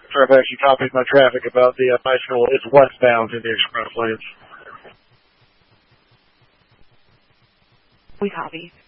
Sure, I've actually copied my traffic about the bicycle. It's westbound in the express lanes. We copy.